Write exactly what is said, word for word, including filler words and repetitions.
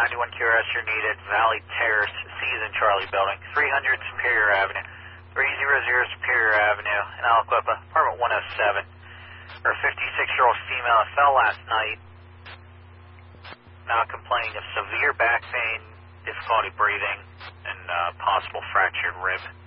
ninety-one Q R S, you're needed. Valley Terrace, Season Charlie Building, three hundred Superior Avenue, three hundred Superior Avenue, in Aliquippa, apartment one oh seven. For a fifty-six-year-old female that fell last night, now complaining of severe back pain, difficulty breathing, and uh, possible fractured rib.